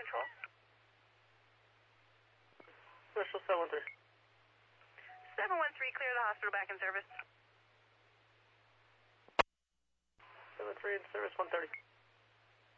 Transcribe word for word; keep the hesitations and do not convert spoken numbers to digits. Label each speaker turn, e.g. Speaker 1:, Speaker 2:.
Speaker 1: Control.
Speaker 2: Special seven one three.
Speaker 1: seven one three, clear the hospital back in service.
Speaker 2: seven three in service one thirty.